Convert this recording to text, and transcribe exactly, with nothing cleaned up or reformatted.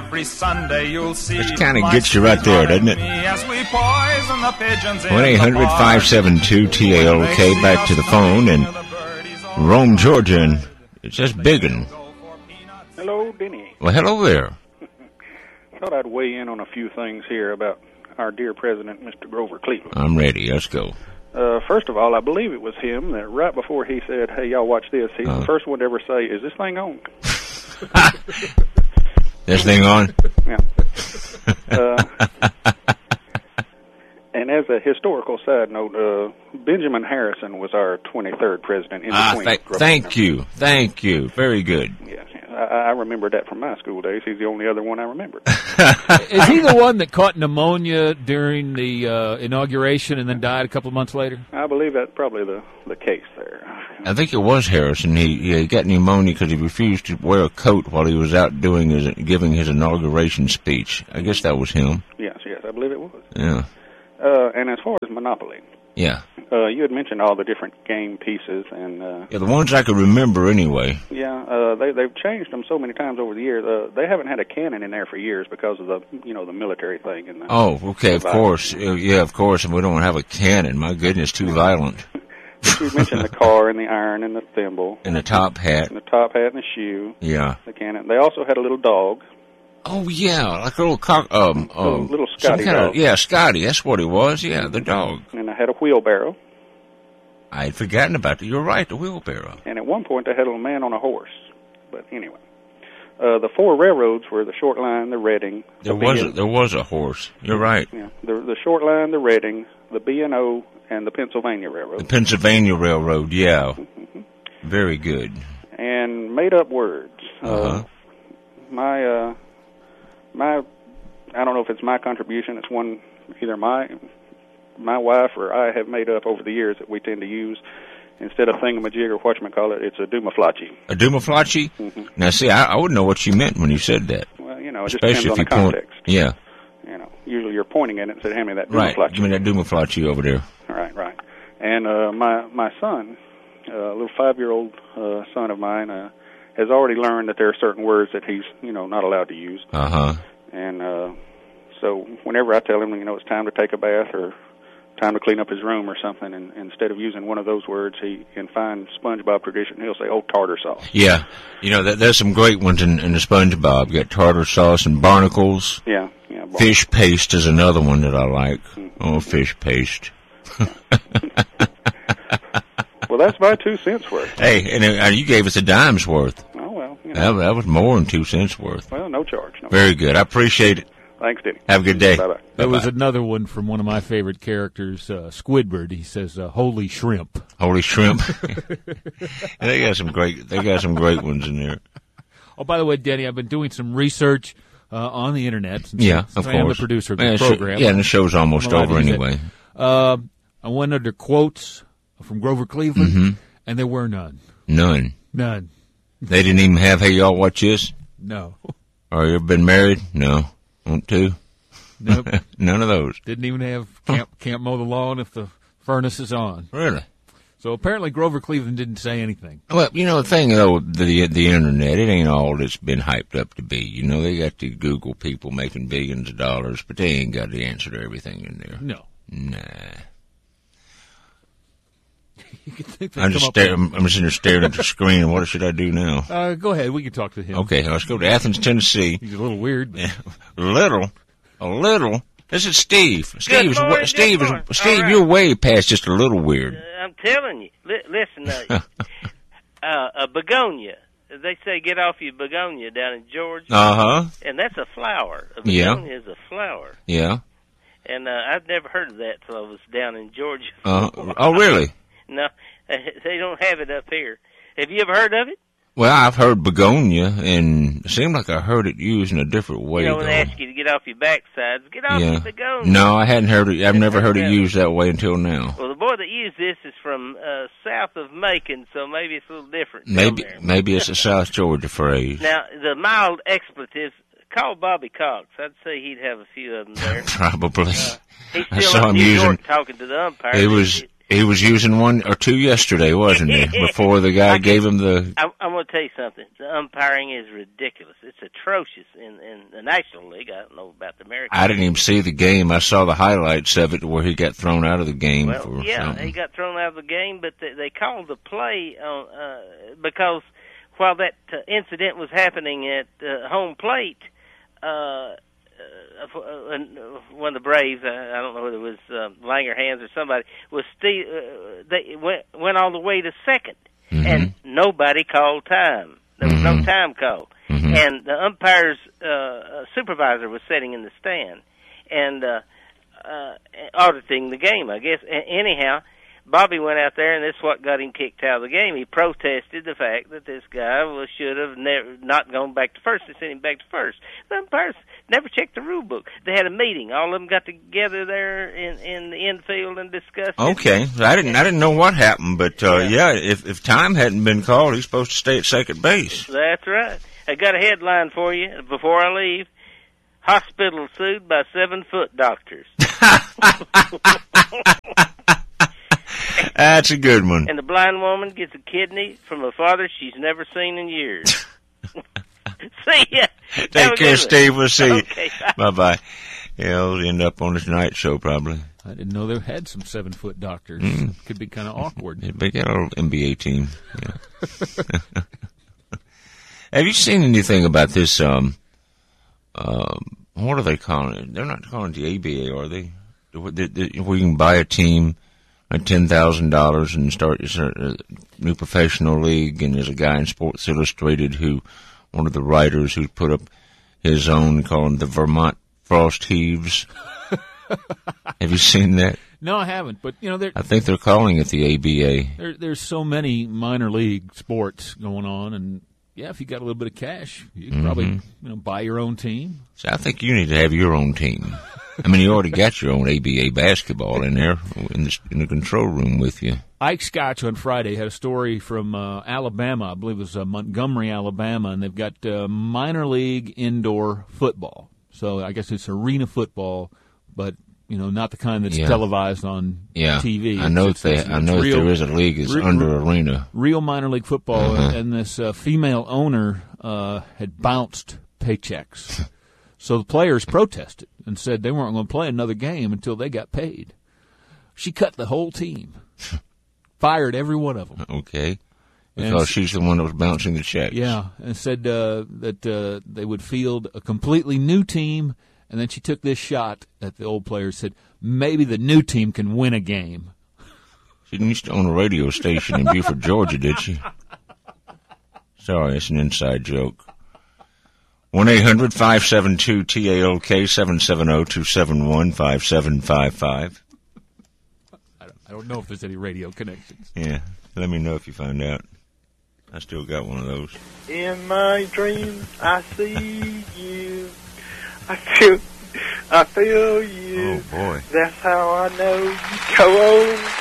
every Sunday you'll see. This kind of gets you right there, doesn't it? one eight hundred five seven two T A L K. Back to the phone in Rome, Georgia, and it's just biggin'. Hello, Denny. Well, hello there. Thought I'd weigh in on a few things here about our dear president, Mister Grover Cleveland. I'm ready. Let's go. Uh, first of all, I believe it was him that right before he said, hey, y'all watch this, he's uh, the first one to ever say, is this thing on? This thing on? Yeah. Uh, and as a historical side note, uh, Benjamin Harrison was our twenty-third president in ah, between. Th- thank you. Thank you. Very good. Yes. I, I remember that from my school days. He's the only other one I remember. Is he the one that caught pneumonia during the uh, inauguration and then died a couple of months later? I believe that's probably the, the case there. I think it was Harrison. He, he got pneumonia because he refused to wear a coat while he was out doing his giving his inauguration speech. I guess that was him. Yes, yes, I believe it was. Yeah. Uh, and as far as Monopoly. Yeah. Uh, you had mentioned all the different game pieces, and uh, yeah, the ones I could remember anyway. Yeah, uh, they they've changed them so many times over the years. Uh, they haven't had a cannon in there for years because of the you know the military thing. And the, oh, okay, of course, uh, yeah, of course, and we don't have a cannon. My goodness, too violent. But you mentioned the car and the iron and the thimble and the top hat and the top hat and the shoe. Yeah, the cannon. They also had a little dog. Oh yeah, like a little cock, um, um, little, little Scotty dog. Of, yeah, Scotty. That's what it was. Yeah, the dog. And I had a wheelbarrow. I had forgotten about it. You're right, the wheelbarrow. And at one point, they had a little man on a horse. But anyway, uh, the four railroads were the Short Line, the Reading. There the was a, there was a horse. You're right. Yeah, the the Short Line, the Reading, the B and O, and the Pennsylvania Railroad. The Pennsylvania Railroad, yeah, mm-hmm. Very good. And made up words. Uh-huh. Uh, my uh, my, I don't know if it's my contribution. It's one either my. my wife or I have made up over the years that we tend to use instead of thingamajig or whatchamacallit, it's a doomaflachi. A doomaflachi? Mm-hmm. Now, see, I, I wouldn't know what you meant when you said that. Well, you know, it Especially just depends on the context. Point, yeah. You know, usually you're pointing at it and say, hand me that right. doomaflachi. Give me that doomaflachi over there. Right, right. And uh, my, my son, uh, a little five-year-old uh, son of mine, uh, has already learned that there are certain words that he's, you know, not allowed to use. Uh-huh. And uh, so whenever I tell him, you know, it's time to take a bath or time to clean up his room or something, and, and instead of using one of those words, he, in fine SpongeBob tradition, he'll say, oh, tartar sauce. Yeah. You know, there's some great ones in, in the SpongeBob. You got tartar sauce and barnacles. Yeah, yeah. Barnacles. Fish paste is another one that I like. Mm-hmm. Oh, fish paste. Well, that's my two cents worth. Hey, and uh, you gave us a dime's worth. Oh, well. You know. that, that was more than two cents worth. Well, no charge. No Very charge. good. I appreciate it. Thanks, Denny. Have a good day. Bye-bye. There Bye-bye. was another one from one of my favorite characters, uh, Squidward. He says, uh, "Holy shrimp." Holy shrimp. They got some great. They got some great ones in there. Oh, by the way, Denny, I've been doing some research uh, on the internet. Since yeah, of I am course. the producer of yeah, the program. Yeah, and the show's almost over anyway. Uh, I went under quotes from Grover Cleveland, mm-hmm. and there were none. None. None. They didn't even have, hey, y'all watch this? No. Or you ever been married? No. Want to? Nope. None of those. Didn't even have can't, can't mow the lawn if the furnace is on. Really? So apparently Grover Cleveland didn't say anything. Well, you know, the thing, though, the the internet, it ain't all it's been hyped up to be. You know, they got the Google people making billions of dollars, but they ain't got the answer to everything in there. No. Nah. You could think I'm just staring, I'm, I'm sitting there staring at the screen. What should I do now? Uh, go ahead. We can talk to him. Okay, let's go to Athens, Tennessee. He's a little weird. Yeah, little. A little. This is Steve. Steve, morning, is, Steve, is, Steve, right. You're way past just a little weird. Uh, I'm telling you. Li- listen, uh, uh, a begonia. They say get off your begonia down in Georgia. Uh-huh. And that's a flower. A Yeah. begonia is a flower. Yeah. And uh, I've never heard of that till I was down in Georgia. Uh, oh, really? No, they don't have it up here. Have you ever heard of it? Well, I've heard begonia, and it seemed like I heard it used in a different way, You know, when though. they ask you to get off your backsides, get off Yeah. your begonia. No, I hadn't heard it. I've Hadn't never heard heard it of used that way until now. Well, the boy that used this is from uh, south of Macon, so maybe it's a little different down Maybe there. maybe it's a South Georgia phrase. Now, the mild expletive, call Bobby Cox. I'd say he'd have a few of them there. Probably. Uh, he's I still saw in him New using. York talking to the umpire. He was he was using one or two yesterday, wasn't he? Before the guy I gave him the. I, I'm going to to tell you something. The umpiring is ridiculous. It's atrocious in, in the National League. I don't know about the American I didn't even see the game. I saw the highlights of it where he got thrown out of the game. Well, for yeah, something. he got thrown out of the game, but they, they called the play on, uh, because while that uh, incident was happening at uh, home plate, uh, uh, one of the Braves, uh, I don't know whether it was uh, Langerhans or somebody, was sti- uh, they went, went all the way to second. Mm-hmm. And nobody called time. There was mm-hmm. no time called. Mm-hmm. And the umpire's uh, supervisor was sitting in the stand and uh, uh, auditing the game, I guess. A- anyhow, Bobby went out there, and this is what got him kicked out of the game. He protested the fact that this guy was, should have never not gone back to first. They sent him back to first. The umpires never checked the rule book. They had a meeting. All of them got together there in, in the infield and discussed it. Okay, I didn't I didn't know what happened, but uh, yeah, yeah if, if time hadn't been called, he's supposed to stay at second base. That's right. I got a headline for you before I leave. Hospital sued by seven-foot doctors. That's a good one. And the blind woman gets a kidney from a father she's never seen in years. See ya. Take care, Steve. We'll see okay, you. Bye bye. Yeah, we'll end up on the Tonight Show probably. I didn't know they had some seven foot doctors. Mm. Could be kind of awkward. Yeah, they got a little N B A team. Yeah. Have you seen anything about this? Um, um, what are they calling it? They're not calling it the A B A, are they? Where you can buy a team at ten thousand dollars and start a new professional league. And there's a guy in Sports Illustrated who, one of the writers, who put up his own, calling the Vermont Frost Heaves. Have you seen that? No, I haven't. But you know, I think they're calling it the A B A. There, there's so many minor league sports going on, and yeah, if you got a little bit of cash, you can mm-hmm. probably you know buy your own team. So I think you need to have your own team. I mean, you already got your own A B A basketball in there in the, in the control room with you. Ike Scotch on Friday had a story from uh, Alabama. I believe it was uh, Montgomery, Alabama, and they've got uh, minor league indoor football. So I guess it's arena football, but you know, not the kind that's yeah. televised on yeah. T V. I know it's, they. it's, it's I know real, there is a league that's re- under arena. Real minor league football, uh-huh. and this uh, female owner uh, had bounced paychecks. So the players protested and said they weren't going to play another game until they got paid. She cut the whole team, fired every one of them. Okay, because and she's the one that was bouncing the checks. Yeah, and said uh, that uh, they would field a completely new team. And then she took this shot at the old players, said, maybe the new team can win a game. She didn't used to own a radio station in Beaufort, Georgia, did she? Sorry, it's an inside joke. one eight hundred five seven two T A L K, seven seven zero two seven one five seven five five. I don't, I don't know if there's any radio connections. Yeah, let me know if you find out. I still got one of those. In my dreams, I see you. I feel, I feel you. Oh, boy. That's how I know you go on.